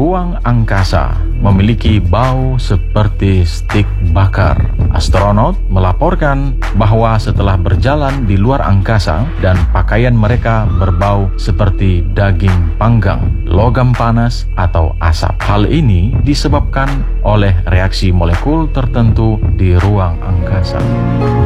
ruang angkasa memiliki bau seperti stik bakar. Astronot melaporkan bahwa setelah berjalan di luar angkasa dan pakaian mereka berbau seperti daging panggang, logam panas, atau asap. Hal ini disebabkan oleh reaksi molekul tertentu di ruang angkasa.